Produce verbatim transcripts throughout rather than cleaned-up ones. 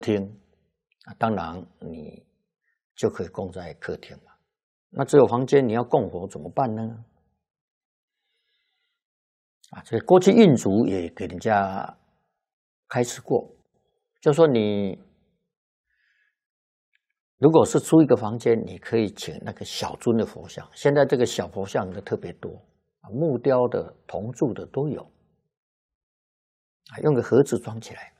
厅，啊，当然你就可以供在客厅嘛。那只有房间你要供佛怎么办呢？啊，这个过去印主也给人家开示过，就说你如果是租一个房间，你可以请那个小尊的佛像。现在这个小佛像的特别多，啊，木雕的、铜铸的都有，啊，用个盒子装起来。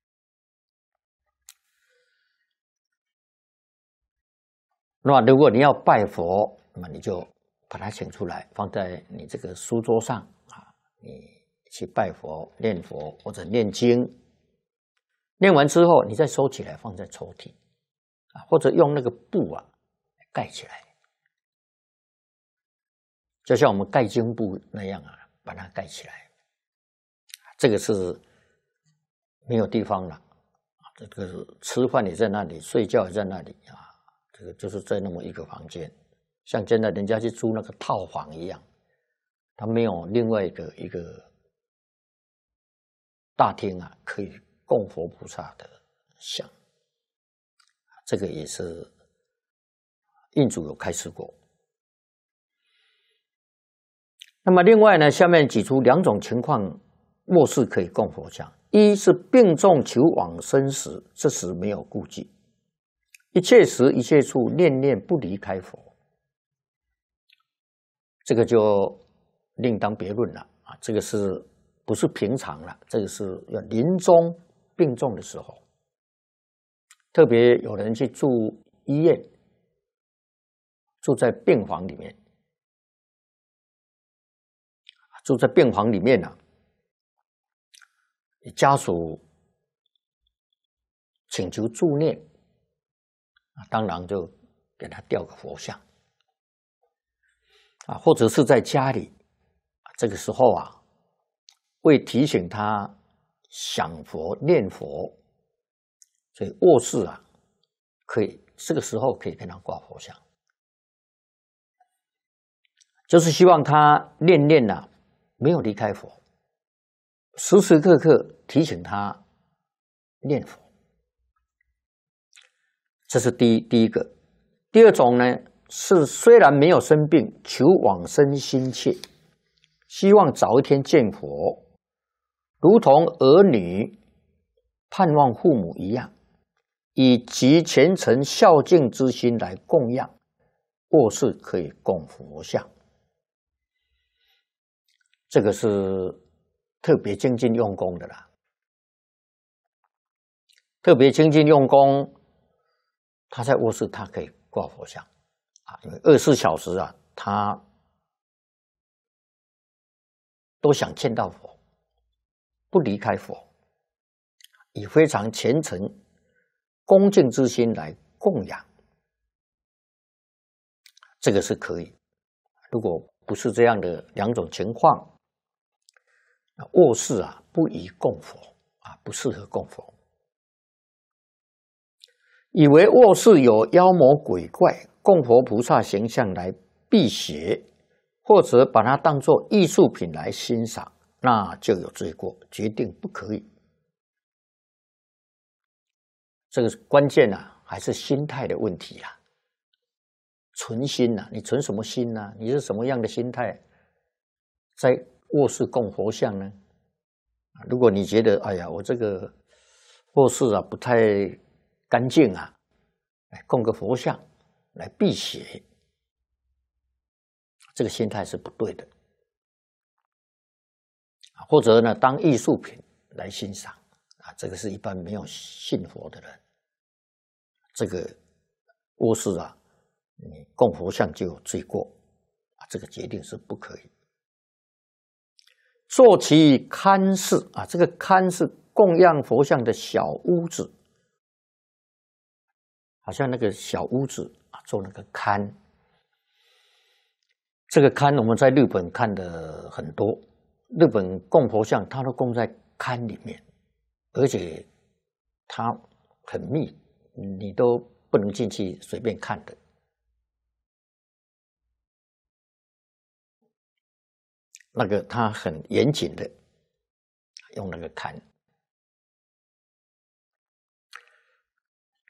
那如果你要拜佛，那么你就把它请出来，放在你这个书桌上啊，你去拜佛、念佛或者念经，念完之后你再收起来，放在抽屉啊，或者用那个布啊盖起来，就像我们盖经布那样啊，把它盖起来。这个是没有地方了，这个吃饭也在那里，睡觉也在那里啊。这个就是在那么一个房间，像现在人家去租那个套房一样，他没有另外一个一个大厅啊，可以供佛菩萨的像。这个也是印主有开示过。那么另外呢，下面举出两种情况，卧室可以供佛像：一是病重求往生时，这时没有顾忌。一切时一切处念念不离开佛，这个就另当别论了啊！这个是不是平常了？这个是要临终病重的时候，特别有人去住医院，住在病房里面，住在病房里面呢、啊，家属请求助念。当然就给他吊个佛像啊，或者是在家里，这个时候啊，为提醒他想佛念佛，所以卧室啊，可以这个时候可以给他挂佛像，就是希望他念念啊没有离开佛，时时刻刻提醒他念佛。这是第一第一个。第二种呢，是虽然没有生病，求往生心切，希望早一天见佛，如同儿女盼望父母一样，以极虔诚孝敬之心来供养，卧室可以供佛像。这个是特别精进用功的啦，特别精进用功。他在卧室，他可以挂佛像啊，因为二十四小时啊，他都想见到佛，不离开佛，以非常虔诚、恭敬之心来供养，这个是可以。如果不是这样的两种情况，卧室啊不宜供佛啊，不适合供佛。以为卧室有妖魔鬼怪、供佛菩萨形象来辟邪，或者把它当作艺术品来欣赏，那就有罪过，决定不可以。这个关键啊，还是心态的问题啊。存心啊，你存什么心呢、啊？你是什么样的心态，在卧室供佛像呢？如果你觉得，哎呀，我这个卧室啊不太干净啊，来供个佛像来辟邪，这个心态是不对的。或者呢，当艺术品来欣赏啊，这个是一般没有信佛的人，这个卧室啊，你供佛像就有罪过啊，这个决定是不可以。做其龛室啊，这个龛是供养佛像的小屋子。好像那个小屋子啊，做那个龛。这个龛我们在日本看的很多，日本供佛像，它都供在龛里面，而且它很密，你都不能进去随便看的。那个它很严谨的，用那个龛。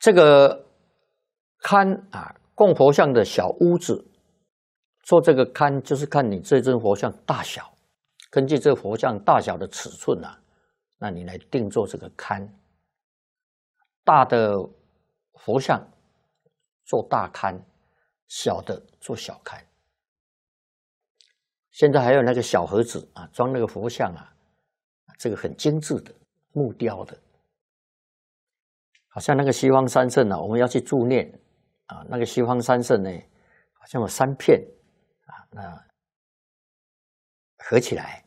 这个龛啊，供佛像的小屋子，做这个龛就是看你这尊佛像大小，根据这佛像大小的尺寸啊，那你来定做这个龛。大的佛像做大龛，小的做小龛。现在还有那个小盒子啊，装那个佛像啊，这个很精致的木雕的。好像那个西方三圣呢、啊，我们要去助念啊，那个西方三圣呢，好像有三片啊，那合起来，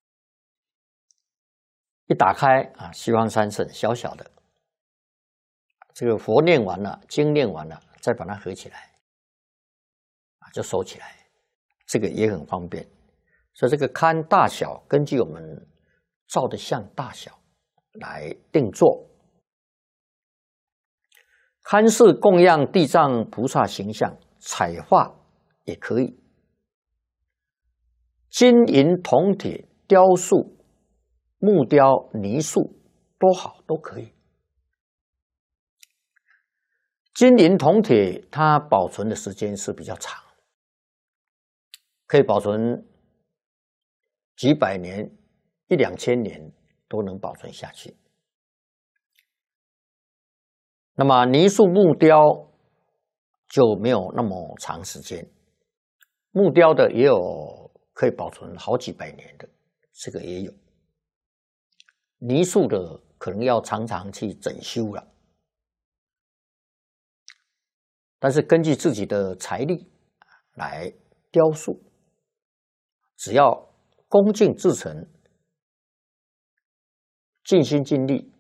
一打开啊，西方三圣小小的，这个佛念完了，经念完了，再把它合起来，啊，就收起来，这个也很方便。所以这个龛大小，根据我们照的像大小来定做。龛是供养地藏菩萨形象，彩画也可以，金银铜铁、雕塑、木雕、泥塑都好，都可以。金银铜铁它保存的时间是比较长，可以保存几百年、一两千年都能保存下去。那么泥塑木雕就没有那么长时间，木雕的也有可以保存好几百年的，这个也有。泥塑的可能要常常去整修了，但是根据自己的财力来雕塑，只要恭敬至诚，尽心尽力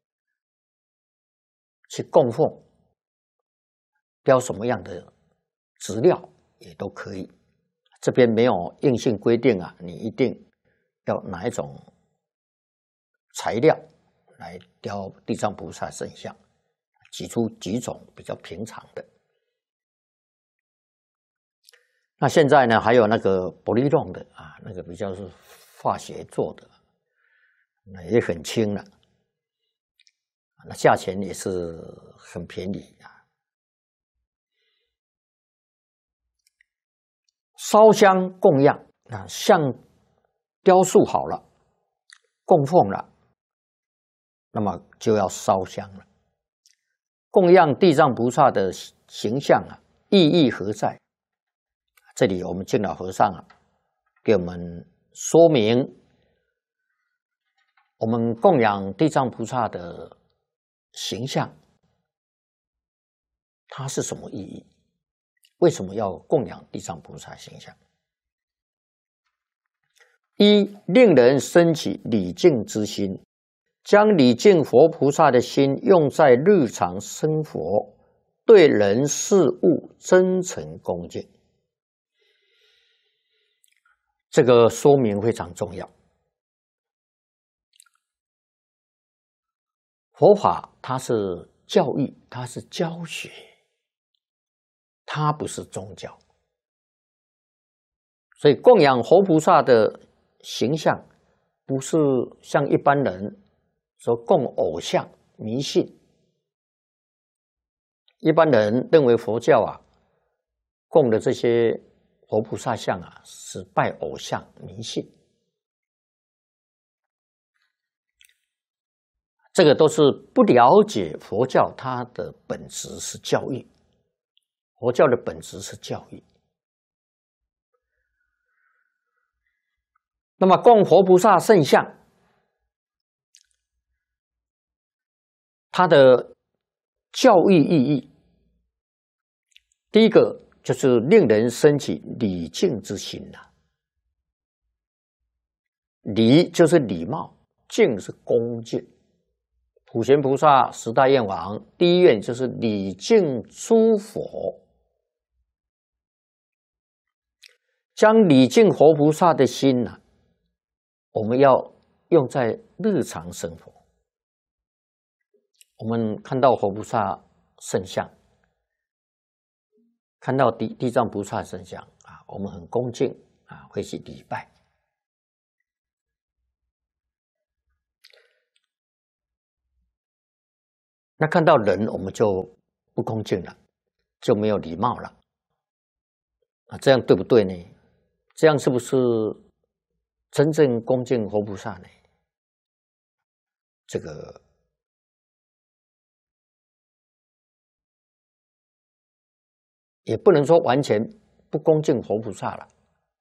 去供奉，雕什么样的质料也都可以。这边没有硬性规定啊，你一定要哪一种材料来雕地藏菩萨圣像，举出几种比较平常的。那现在呢，还有那个玻璃弄的啊，那个比较是化学做的，那也很轻了。那价钱也是很便宜啊。烧香供养啊，像雕塑好了，供奉了，那么就要烧香了。供养地藏菩萨的形象啊，意义何在？这里我们净老和尚啊，给我们说明，我们供养地藏菩萨的形象，它是什么意义？为什么要供养地藏菩萨形象？一，令人生起礼敬之心，将礼敬佛菩萨的心用在日常生活，对人事物真诚恭敬。这个说明非常重要。佛法它是教育，它是教学，它不是宗教。所以供养佛菩萨的形象，不是像一般人说供偶像迷信。一般人认为佛教啊，供的这些佛菩萨像啊，是拜偶像迷信。这个都是不了解佛教，它的本质是教育。佛教的本质是教育。那么供佛菩萨圣像，它的教育意义，第一个就是令人生起礼敬之心呐、啊。礼就是礼貌，敬是恭敬。普贤菩萨十大愿王，第一愿就是礼敬诸佛，将礼敬佛菩萨的心呢、啊，我们要用在日常生活。我们看到佛菩萨圣像，看到地地藏菩萨圣像啊，我们很恭敬啊，会去礼拜。 那看到人我们就不恭敬了，就没有礼貌了啊，这样对不对呢？这样是不是真正恭敬活菩萨呢？这个也不能说完全不恭敬活菩萨了。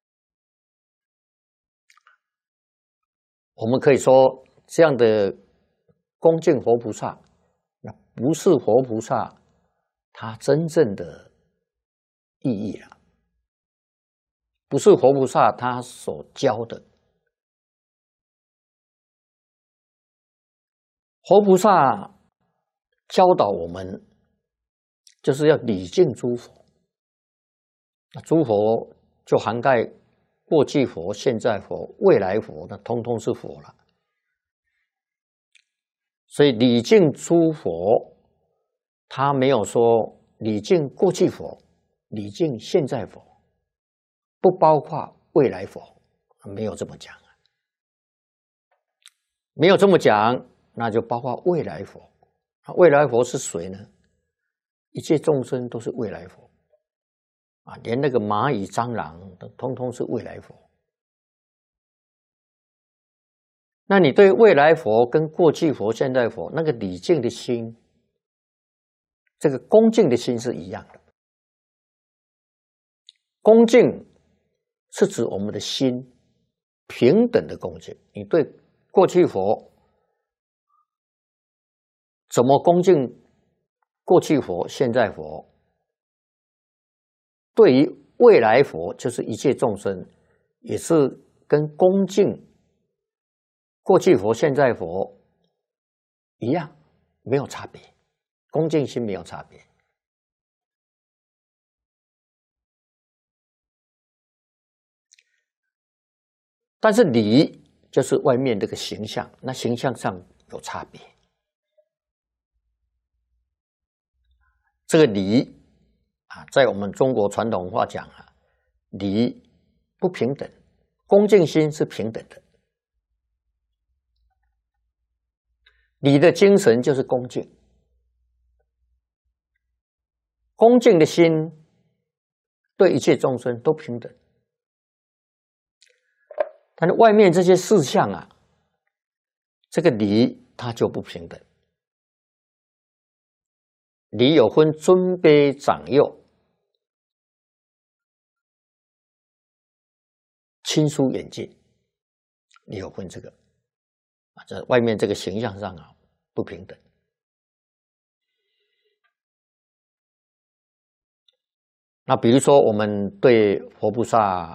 我们可以说，这样的恭敬活菩萨，那不是活菩萨他真正的意义了，不是活菩萨他所教的。活菩萨教导我们，就是要礼敬诸佛。那诸佛就涵盖过去佛、现在佛、未来佛，那通通是佛了。所以礼敬诸佛，他没有说礼敬过去佛、礼敬现在佛，不包括未来佛，没有这么讲。没有这么讲，那就包括未来佛。未来佛是谁呢？一切众生都是未来佛啊，连那个蚂蚁、蟑螂都通通是未来佛。那你对未来佛跟过去佛、现在佛那个礼敬的心，这个恭敬的心是一样的。恭敬是指我们的心平等的恭敬。你对过去佛怎么恭敬过去佛、现在佛，对于未来佛，就是一切众生，也是跟恭敬过去佛、现在佛一样，没有差别，恭敬心没有差别。但是礼就是外面这个形象，那形象上有差别。这个礼啊，在我们中国传统文化讲啊，礼不平等，恭敬心是平等的。礼的精神就是恭敬，恭敬的心对一切众生都平等。但是外面这些事项啊，这个礼它就不平等。礼有分尊卑长幼、亲疏远近，礼有分这个啊，在外面这个形象上啊不平等。那比如说我们对佛菩萨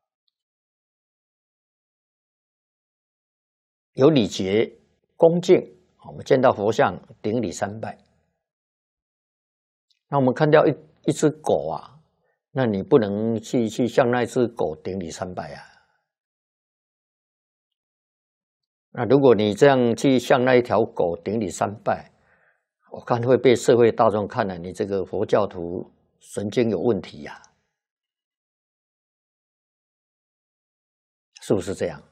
有礼节、恭敬，我们见到佛像顶礼三拜。那我们看到一一只狗啊，那你不能去去向那只狗顶礼三拜啊。那如果你这样去向那一条狗顶礼三拜，我看会被社会大众看了，你这个佛教徒神经有问题呀、啊，是不是这样？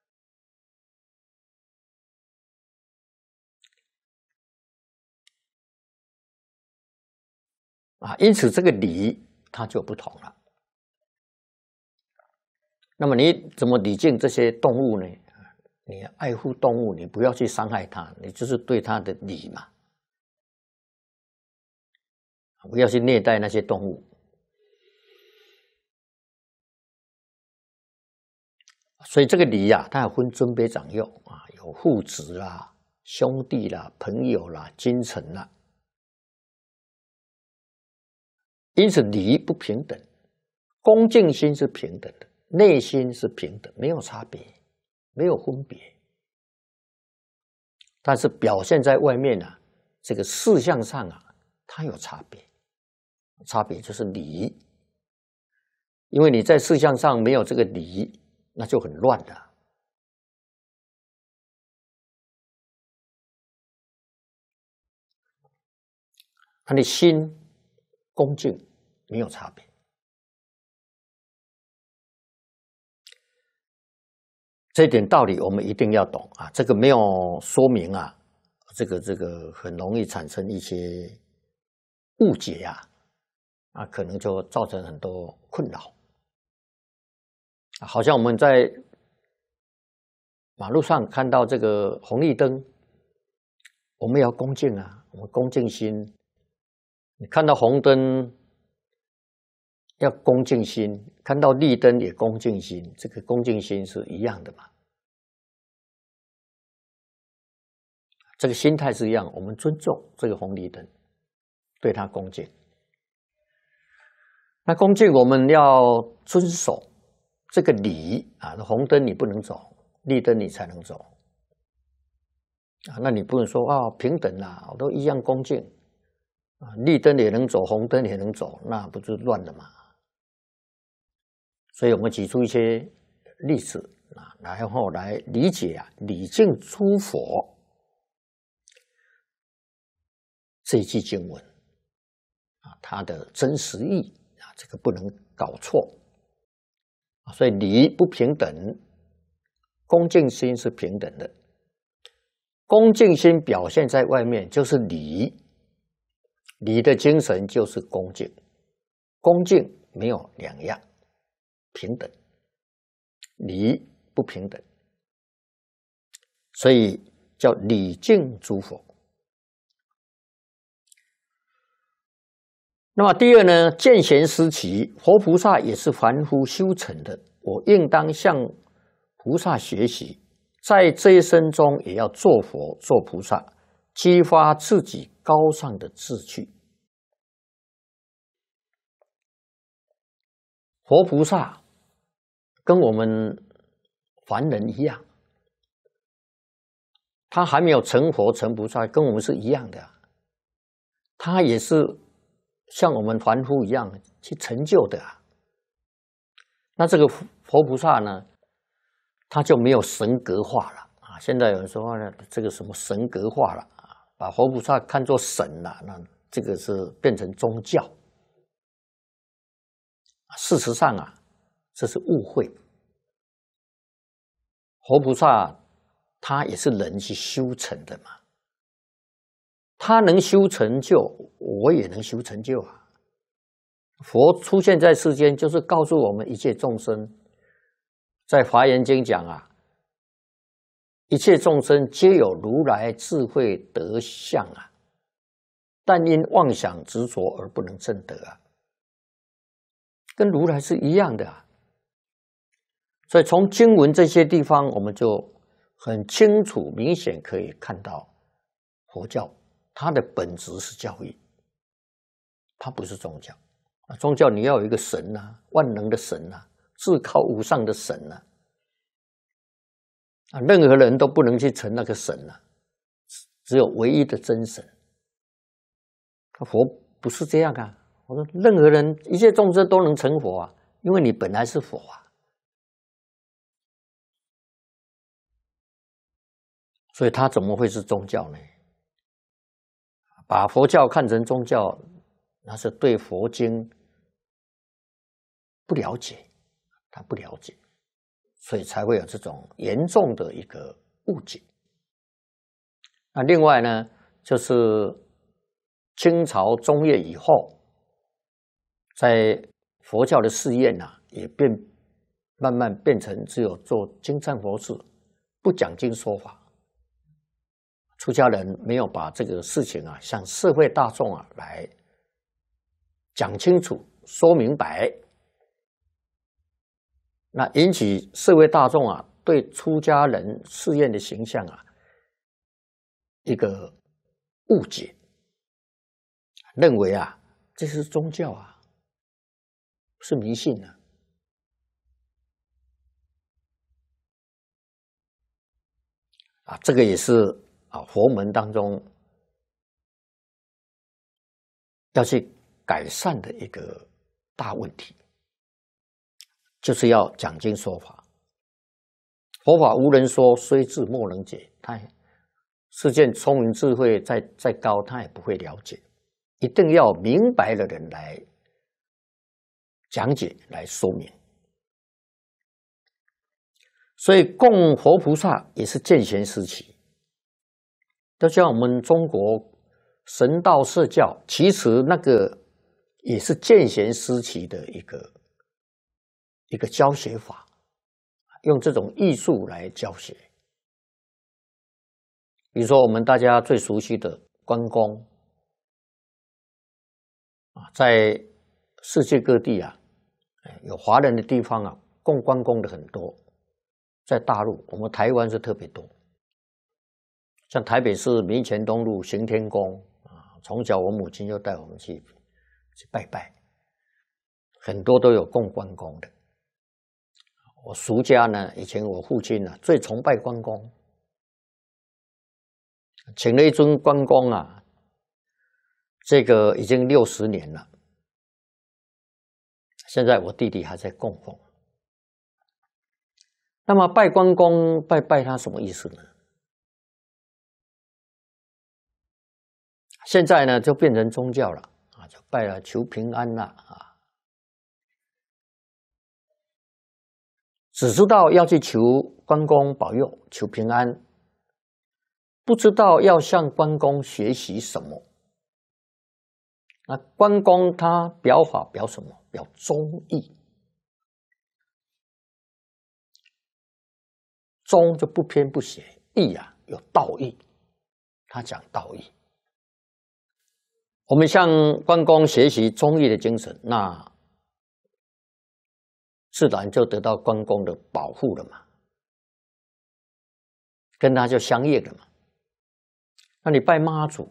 啊，因此这个礼它就不同了。那么你怎么礼敬这些动物呢？你爱护动物，你不要去伤害它，你就是对它的礼嘛，不要去虐待那些动物。所以这个礼呀、啊，它有分尊卑长幼啊，有父子啦、兄弟啦、朋友啦、君臣啦。因此礼不平等，恭敬心是平等的，内心是平等，没有差别，没有分别。但是表现在外面啊，这个事项上啊，它有差别。差别就是礼，因为你在事项上没有这个礼，那就很乱了。他的心恭敬没有差别。这点道理我们一定要懂啊！这个没有说明啊， 这个这个很容易产生一些误解啊，啊，可能就造成很多困扰。好像我们在马路上看到这个红绿灯，我们要恭敬啊，我们恭敬心。你看到红灯要恭敬心，看到绿灯也恭敬心，这个恭敬心是一样的嘛？这个心态是一样，我们尊重这个红绿灯，对它恭敬。那恭敬我们要遵守这个礼啊，红灯你不能走，绿灯你才能走啊。那你不能说啊平等啦，我都一样恭敬啊，绿灯也能走，红灯也能走，那不就乱了吗？所以我们举出一些例子啊，然后来理解啊，礼敬诸佛这一句经文啊，它的真实意啊，这个不能搞错啊。所以礼不平等，恭敬心是平等的。恭敬心表现在外面就是礼，礼的精神就是恭敬，恭敬没有两样，平等，礼不平等，所以叫礼敬诸佛。那么第二呢，见贤思齐，活菩萨也是凡夫修成的，我应当向菩萨学习，在这一生中也要做佛做菩萨，激发自己高尚的志趣。活菩萨跟我们凡人一样，他还没有成佛成菩萨，跟我们是一样的，他也是像我们凡夫一样去成就的啊。那这个佛菩萨呢，他就没有神格化了啊。现在有人说呢，这个什么神格化了啊，把佛菩萨看作神了，那这个是变成宗教。事实上啊，这是误会。活菩萨他也是人去修成的嘛，他能修成就，我也能修成就啊。佛出现在世间，就是告诉我们一切众生，在《华严经》讲啊，一切众生皆有如来智慧德相啊，但因妄想执着而不能证得啊，跟如来是一样的啊。所以从经文这些地方，我们就很清楚明显可以看到，佛教它的本质是教义，它不是宗教。宗教你要有一个神啊，万能的神啊，至高无上的神啊，啊，任何人都不能去成那个神啊，只有唯一的真神。佛不是这样啊，我说任何人一切众生都能成佛啊，因为你本来是佛啊。所以它怎么会是宗教呢？把佛教看成宗教，那是对佛经不了解，他不了解，所以才会有这种严重的一个误解。那另外呢，就是清朝中叶以后，在佛教的寺院啊，也变慢慢变成只有做经忏佛事，不讲经说法。出家人没有把这个事情啊，向社会大众啊来讲清楚、说明白，那引起社会大众啊对出家人寺院的形象啊一个误解，认为啊这是宗教啊，是迷信啊。啊，这个也是啊，佛门当中要去改善的一个大问题，就是要讲经说法。佛法无人说，虽智莫能解。他世间聪明智慧再再高，他也不会了解。一定要明白的人来讲解、来说明。所以供佛菩萨也是见贤思齐。 就像我们中国神道社教，其实那个也是见贤思齐的一个一个教学法，用这种艺术来教学。比如说我们大家最熟悉的关公啊，在世界各地啊，有华人的地方啊，供关公的很多。在大陆，我们台湾是特别多。像台北市民权东路行天宫啊，从小我母亲就带我们去去拜拜，很多都有供关公的。我俗家呢，以前我父亲呢最崇拜关公，请了一尊关公啊，这个已经六十年了。现在我弟弟还在供奉。那么拜关公拜拜他什么意思呢？现在呢就变成宗教了啊，就拜了求平安了啊，只知道要去求关公保佑，求平安，不知道要向关公学习什么。那关公他表法表什么？表忠义。忠就不偏不邪，义啊有道义，他讲道义。我们向关公学习忠义的精神，那自然就得到关公的保护了嘛，跟他就相应了嘛。那你拜妈祖，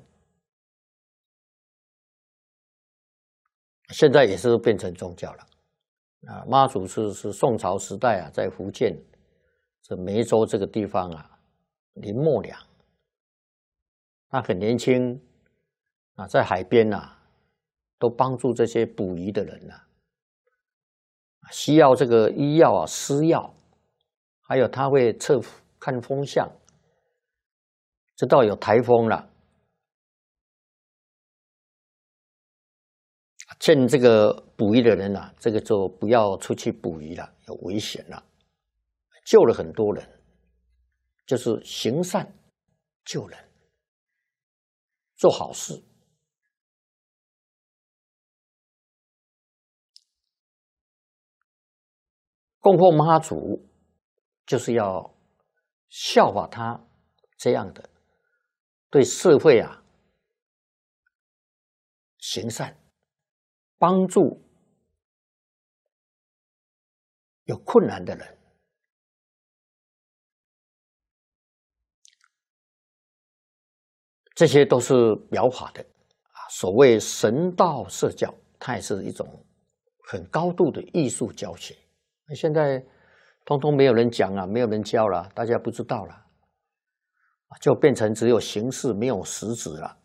现在也是变成宗教了啊。妈祖是是宋朝时代啊，在福建这梅州这个地方啊，林默娘，他很年轻啊，在海边啊，都帮助这些捕鱼的人啊，需要这个医药啊、施药，还有他会测看风向，直到有台风了，劝这个捕鱼的人啊，这个就不要出去捕鱼了，有危险了。救了很多人，就是行善救人，做好事。供奉妈祖就是要效法他这样的，对社会啊行善，帮助有困难的人。这些都是表法的啊，所谓神道社教，它也是一种很高度的艺术教学。现在通通没有人讲了，没有人教了，大家不知道了，就变成只有形式没有实质了，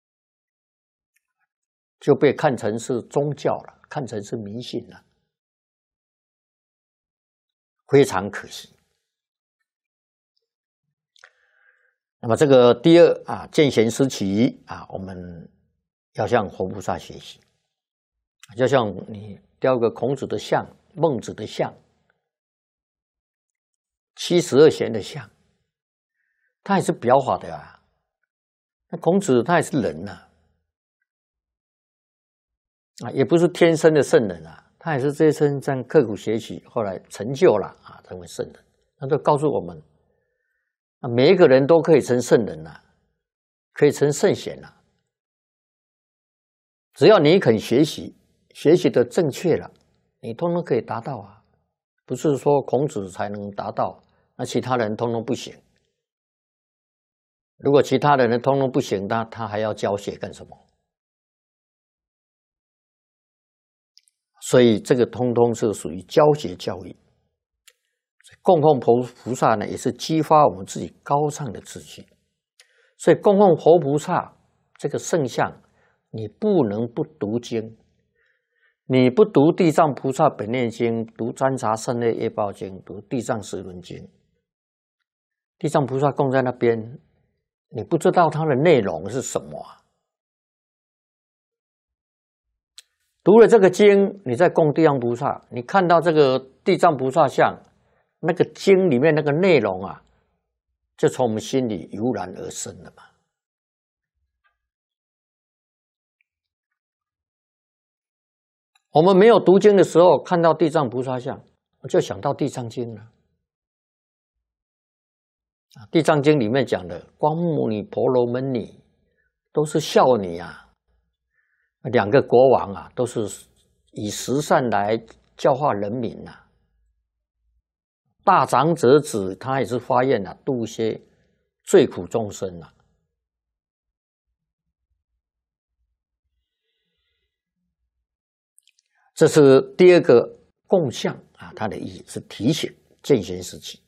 就被看成是宗教了，看成是迷信了，非常可惜。那么这个第二啊，见贤思齐啊，我们要向佛菩萨学习，就像你雕个孔子的像、孟子的像、七十二贤的像，他也是表法的啊。那孔子他也是人呐、啊，啊，也不是天生的圣人啊，他也是这一生这样刻苦学习，后来成就了啊，成为圣人。那就告诉我们。啊，每一个人都可以成圣人啊，可以成圣贤啊。只要你肯学习，学习的正确了，你通通可以达到啊。不是说孔子才能达到，那其他人通通不行。如果其他的人通通不行，那他还要教学干什么？所以这个通通是属于教学教育。供奉佛菩萨呢，也是激发我们自己高尚的志气。所以供奉佛菩萨这个圣像，你不能不读经。你不读《地藏菩萨本愿经》，读《占察胜类业报经》，读《地藏十轮经》，地藏菩萨供在那边，你不知道它的内容是什么啊？读了这个经，你在供地藏菩萨，你看到这个地藏菩萨像。那个经里面那个内容啊，就从我们心里油然而生了嘛。 我们没有读经的时候，看到地藏菩萨像，我就想到地藏经了。地藏经里面讲的光目女、婆罗门女都是孝女啊，两个国王啊，都是以十善来教化人民呐、啊。大长者子他也是发愿啊，度一些罪苦众生啊。这是第二个供像啊，它的意义是提醒见贤思齐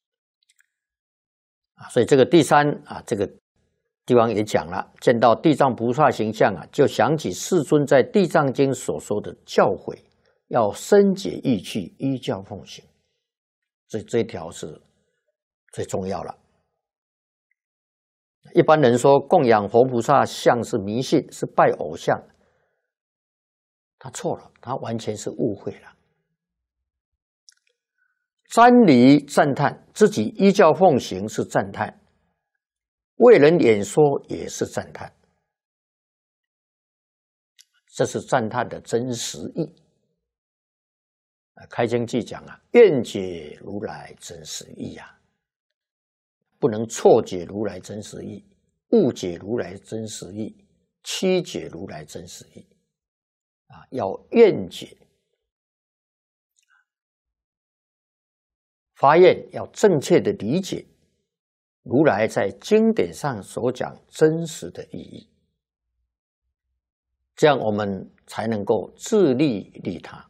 啊。所以这个第三啊，这个地方也讲了，见到地藏菩萨形象啊，就想起世尊在《地藏经》所说的教诲，要深解义趣，依教奉行。所以这一条是最重要了。一般人说供养活菩萨像是迷信，是拜偶像。他错了，他完全是误会了。瞻礼赞叹，自己依教奉行是赞叹，为人演说也是赞叹，这是赞叹的真实意。开经记讲啊，愿解如来真实意啊，不能错解如来真实意，误解如来真实意，曲解如来真实意。啊，要愿解，发愿要正确的理解如来在经典上所讲真实的意义，这样我们才能够自利利他。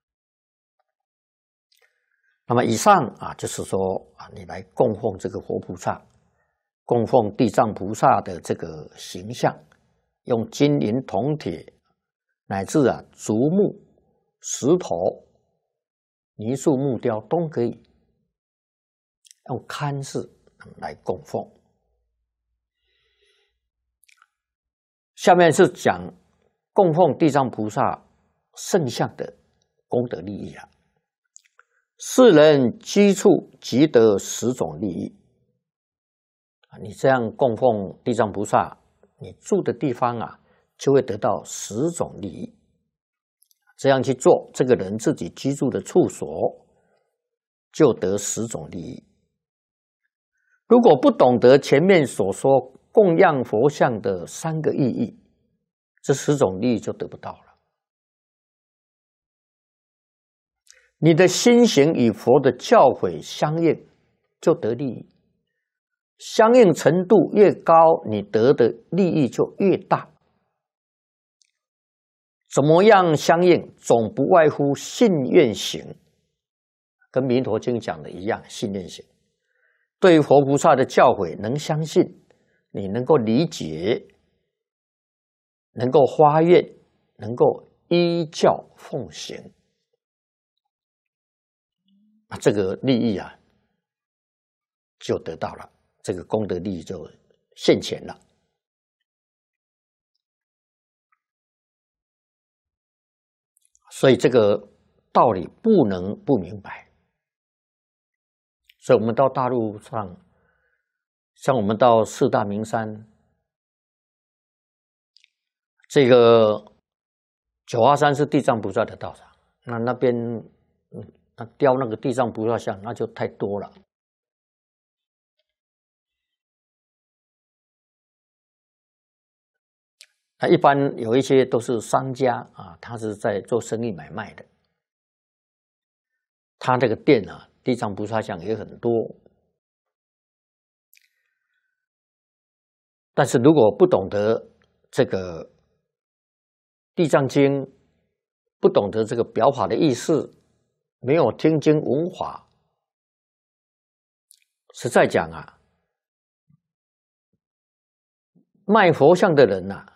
那么以上啊，就是说啊，你来供奉这个活菩萨，供奉地藏菩萨的这个形象，用金银铜铁。乃至啊，竹木、石头、泥塑木雕都可以用龛式来供奉。下面是讲供奉地藏菩萨圣像的功德利益啊。世人居处即得十种利益啊，你这样供奉地藏菩萨，你住的地方啊，就会得到十种利益。这样去做，这个人自己居住的处所就得十种利益。如果不懂得前面所说供养佛像的三个意义，这十种利益就得不到了。你的心行与佛的教诲相应，就得利益。相应程度越高，你得的利益就越大。怎么样相应？总不外乎信愿行，跟弥陀经讲的一样，信愿行。对于佛菩萨的教诲，能相信，你能够理解，能够发愿，能够依教奉行，那这个利益啊，就得到了，这个功德利益就现前了。所以这个道理不能不明白。所以我们到大陆上，像我们到四大名山，这个九华山是地藏菩萨的道场，那那边嗯，那雕那个地藏菩萨像，那就太多了。那一般有一些都是商家啊，他是在做生意买卖的，他这个店啊，地藏菩萨像也很多。但是如果不懂得这个地藏经，不懂得这个表法的意思，没有听经闻法，实在讲啊，卖佛像的人啊，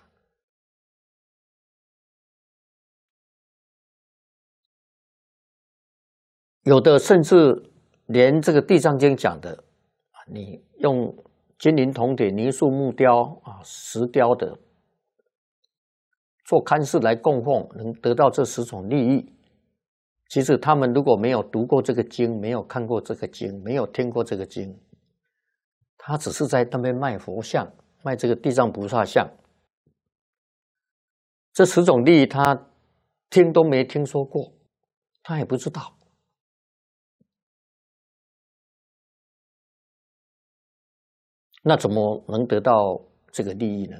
有的甚至连这个地藏经讲的，你用金银铜铁泥塑木雕啊石雕的做龛式来供奉，能得到这十种利益。其实他们如果没有读过这个经，没有看过这个经，没有听过这个经，他只是在那边卖佛像，卖这个地藏菩萨像。这十种利益他听都没听说过，他也不知道。那怎么能得到这个利益呢？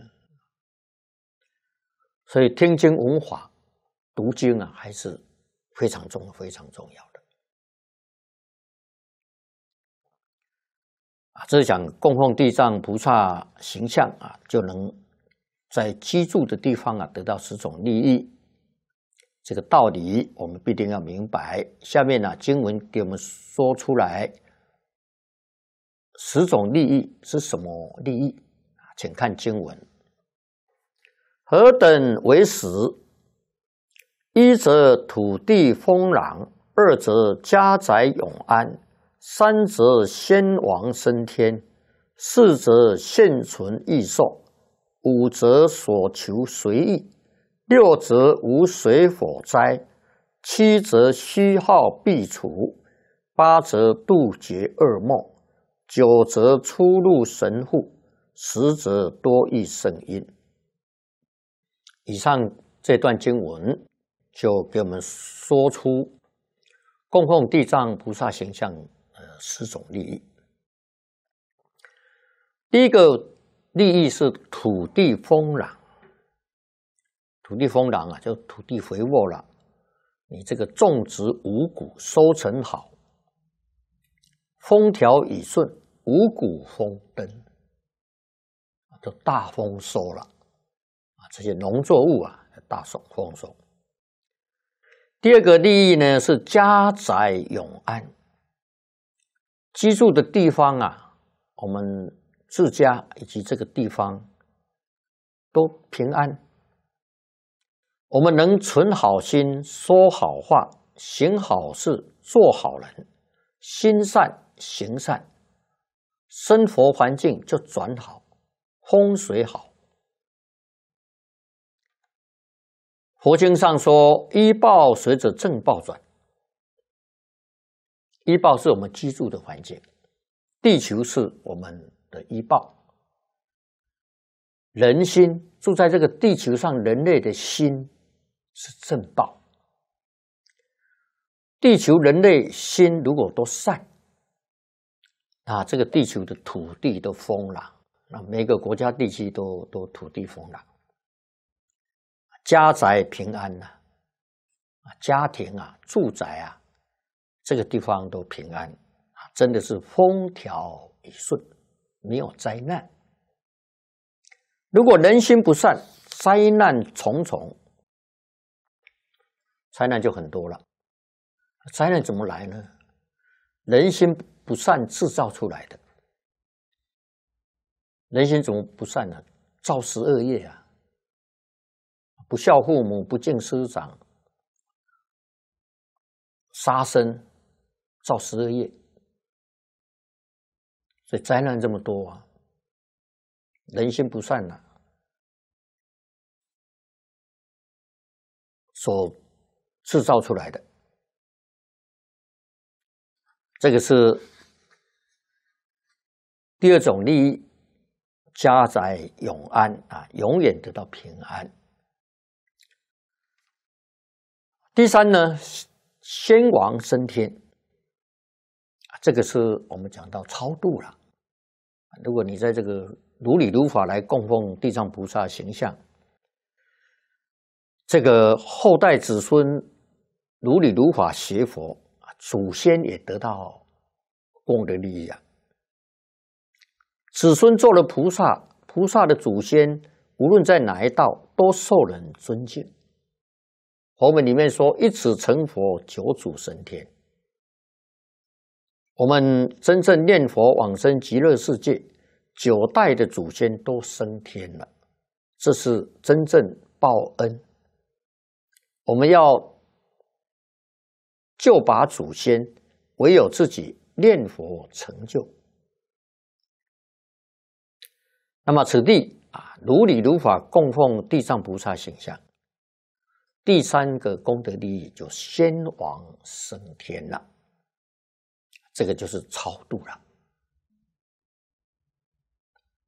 所以听经闻法、读经啊，还是非常重、非常重要的。啊，这是讲供奉地藏菩萨形象啊，就能在居住的地方啊得到十种利益。这个道理我们必定要明白。下面呢、啊，经文给我们说出来，十种利益是什么利益？请看经文。何等为十？一则土地丰壤，二则家宅永安，三则先王升天，四则现存益寿，五则所求随意，六则无水火灾，七则虚耗必除，八则杜绝噩梦，九则出入神户，十则多益圣因。以上这段经文就给我们说出供奉地藏菩萨形象呃十种利益。第一个利益是土地丰壤。土地丰壤啊，就土地肥沃了，你这个种植五谷收成好，风调雨顺，五谷丰登，就大丰收了啊！这些农作物啊，大丰收。第二个利益呢是家宅永安，居住的地方啊，我们自家以及这个地方都平安。我们能存好心，说好话，行好事，做好人，心善行善，生活环境就转好，风水好。佛经上说，依报随着正报转。依报是我们居住的环境，地球是我们的依报。人心住在这个地球上，人类的心是正报。地球人类心如果都善，那这个地球的土地都丰壤，那每个国家地区都都土地丰壤，家宅平安呐、啊，家庭啊，住宅啊，这个地方都平安啊，真的是风调雨顺，没有灾难。如果人心不善，灾难重重。灾难就很多了，灾难怎么来呢？人心不善制造出来的。人心怎么不善呢？造十恶业啊！不孝父母，不敬师长，杀生，造十恶业，所以灾难这么多啊！人心不善啊，所制造出来的，这个是第二种利益，家宅永安啊，永远得到平安。第三呢，先王升天，这个是我们讲到超度了。如果你在这个如理如法来供奉地藏菩萨形象，这个后代子孙如理如法学佛，祖先也得到功德利益啊。子孙做了菩萨，菩萨的祖先无论在哪一道都受人尊敬。佛门里面说，一子成佛，九祖升天。我们真正念佛往生极乐世界，九代的祖先都升天了，这是真正报恩。我们要救拔祖先，唯有自己念佛成就。那么此地啊，如理如法供奉地藏菩萨形象，第三个功德利益就先王升天了，这个就是超度了。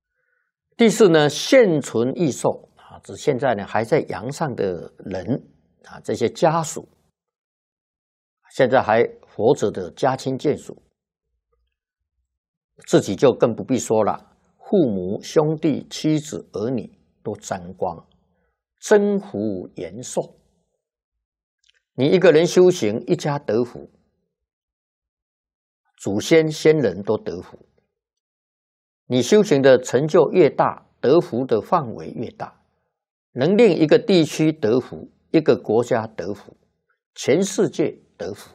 第四呢，现存益寿啊，指现在呢还在阳上的人啊，这些家属，现在还活着的家亲眷属，自己就更不必说了，父母、兄弟、妻子、儿女都沾光，增福延寿。你一个人修行，一家得福，祖先先人都得福。你修行的成就越大，得福的范围越大，能令一个地区得福，一个国家得福，全世界得福。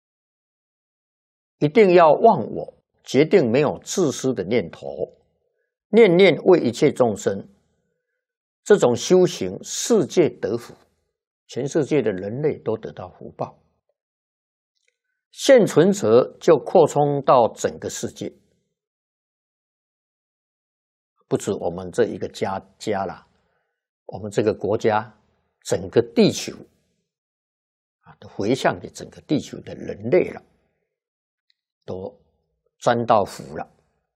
一定要忘我，决定没有自私的念头，念念为一切众生。这种修行，世界得福，全世界的人类都得到福报。现存者就扩充到整个世界。不止我们这一个家家啦，我们这个国家，整个地球啊，都回向给整个地球的人类了，都沾到福了。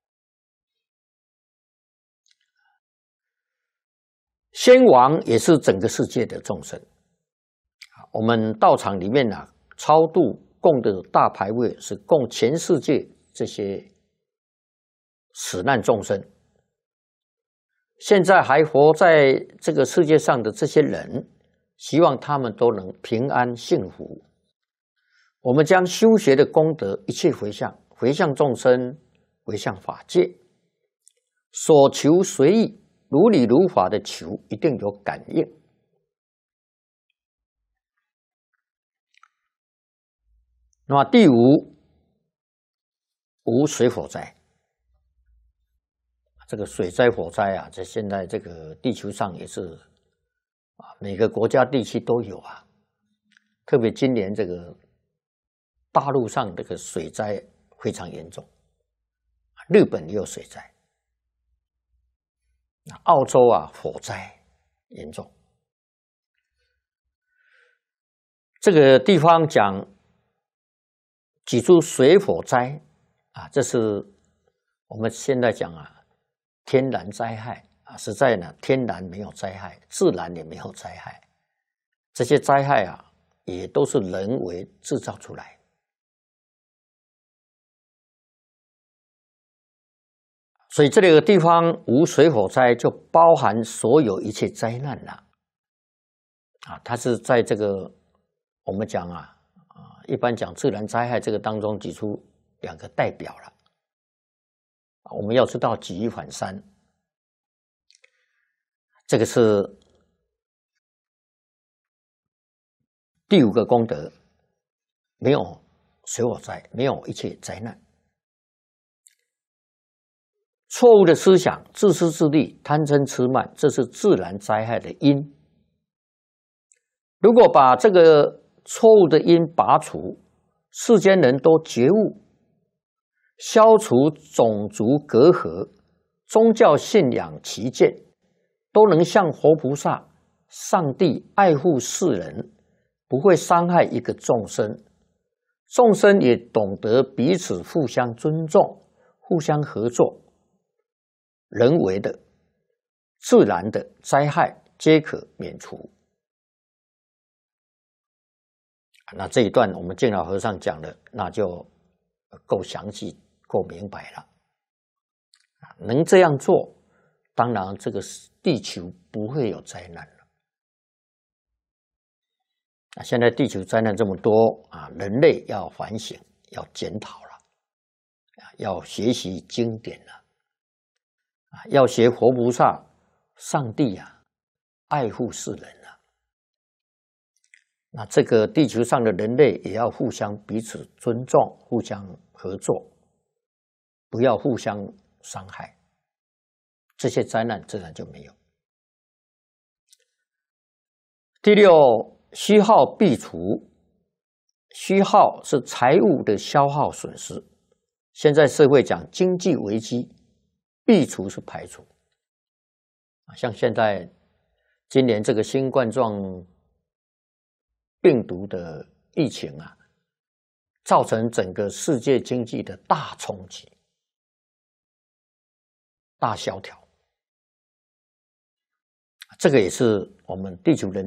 先王也是整个世界的众生。我们道场里面啊，超度供的大牌位是供全世界这些死难众生。现在还活在这个世界上的这些人，希望他们都能平安幸福。我们将修学的功德一切回向，回向众生，回向法界，所求随意，如理如法的求，一定有感应。那么第五，无水火灾。这个水灾、火灾啊，在现在这个地球上也是啊，每个国家地区都有啊。特别今年这个大陆上这个水灾非常严重，日本也有水灾，澳洲啊火灾严重。这个地方讲举出水火灾啊，这是我们现在讲啊。天然灾害啊，实在呢，天然没有灾害，自然也没有灾害。这些灾害啊，也都是人为制造出来。所以这里的地方无水火灾，就包含所有一切灾难了。啊，它是在这个我们讲啊啊，一般讲自然灾害这个当中举出两个代表了。我们要知道举一反三，这个是第五个功德，没有水火灾，没有一切灾难。错误的思想、自私自利、贪嗔痴慢，这是自然灾害的因。如果把这个错误的因拔除，世间人都觉悟，消除种族隔阂，宗教信仰旗舰，都能像活菩萨、上帝爱护世人，不会伤害一个众生。众生也懂得彼此互相尊重、互相合作，人为的、自然的灾害皆可免除。那这一段我们净老和尚讲的，那就够详细。够明白了，能这样做，当然这个地球不会有灾难了。啊，现在地球灾难这么多啊，人类要反省，要检讨了，啊，要学习经典了，啊，要学活菩萨、上帝啊，爱护世人了。那这个地球上的人类也要互相彼此尊重，互相合作。不要互相伤害，这些灾难自然就没有。第六，虚耗必除。虚耗是财物的消耗损失，现在社会讲经济危机，必除是排除。像现在今年这个新冠状病毒的疫情啊，造成整个世界经济的大冲击。大萧条，这个也是我们地球人